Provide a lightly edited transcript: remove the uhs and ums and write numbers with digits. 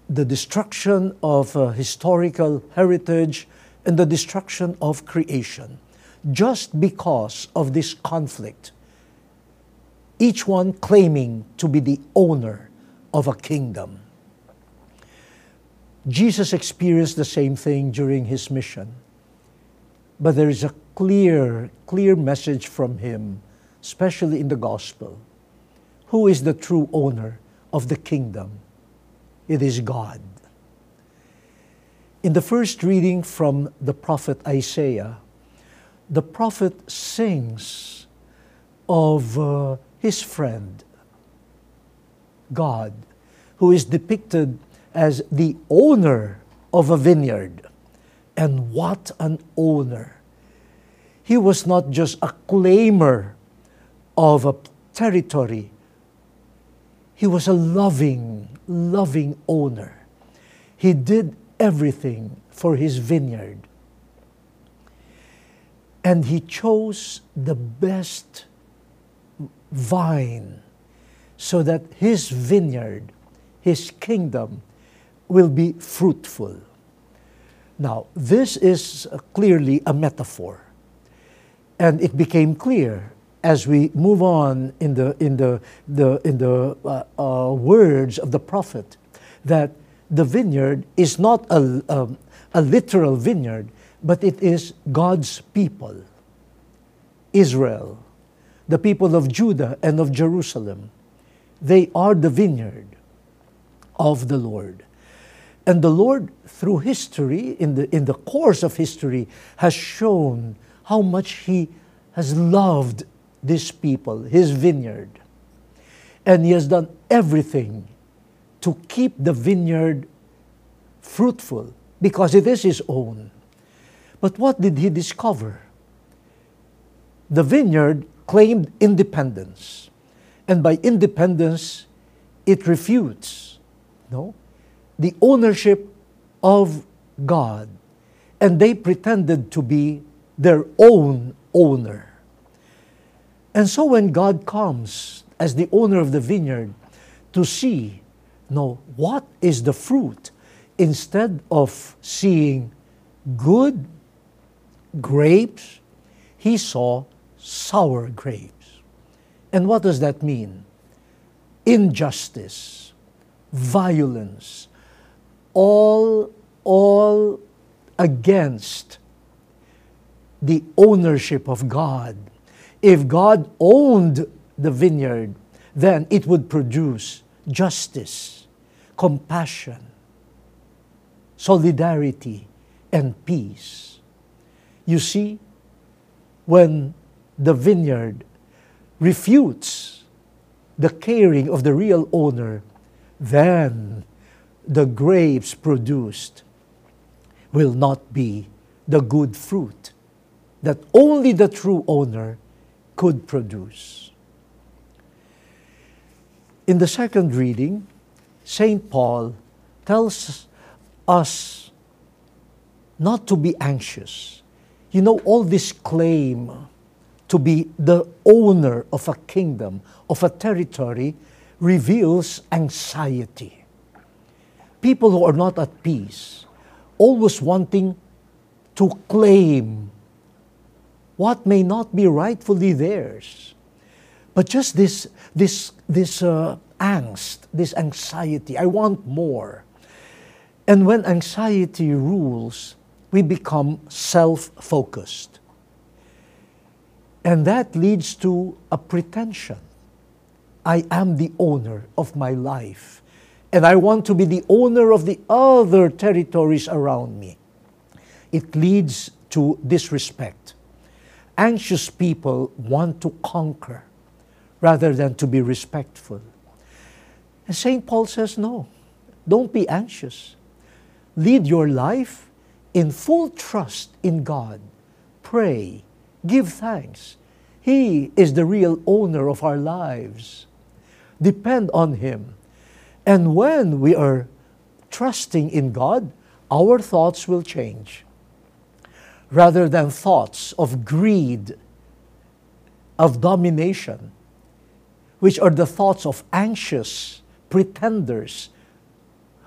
the destruction of historical heritage and the destruction of creation, just because of this conflict, each one claiming to be the owner of a kingdom. Jesus experienced the same thing during his mission, but there is a clear message from him, especially in the gospel. Who is the true owner of the kingdom? It is God. In the first reading from the prophet Isaiah, the prophet sings of his friend, God, who is depicted as the owner of a vineyard. And what an owner! He was not just a claimer of a territory. He was a loving owner. He did everything for his vineyard. And he chose the best vine so that his vineyard, his kingdom, will be fruitful. Now, this is clearly a metaphor. And it became clear as we move on in the words of the prophet that the vineyard is not a literal vineyard, but it is God's people, Israel, the people of Judah and of Jerusalem. They are the vineyard of the Lord. And the Lord, through history, in the course of history, has shown how much He has loved this people, His vineyard. And He has done everything to keep the vineyard fruitful because it is His own. But what did He discover? The vineyard claimed independence. And by independence, it refutes the ownership of God. And they pretended to be their own owner. And so when God comes as the owner of the vineyard to see, what is the fruit, instead of seeing good grapes, He saw sour grapes. And what does that mean? Injustice, violence, all against the ownership of God. If God owned the vineyard, then it would produce justice, compassion, solidarity, and peace. You see, when the vineyard refutes the caring of the real owner, then the grapes produced will not be the good fruit that only the true owner could produce. In the second reading, St. Paul tells us not to be anxious. All this claim to be the owner of a kingdom, of a territory, reveals anxiety. People who are not at peace, always wanting to claim what may not be rightfully theirs. But just this angst, this anxiety, I want more. And when anxiety rules, we become self-focused. And that leads to a pretension. I am the owner of my life, and I want to be the owner of the other territories around me. It leads to disrespect. Anxious people want to conquer rather than to be respectful. And St. Paul says, no, don't be anxious. Lead your life in full trust in God. Pray, give thanks. He is the real owner of our lives. Depend on Him. And when we are trusting in God, our thoughts will change. Rather than thoughts of greed, of domination, which are the thoughts of anxious pretenders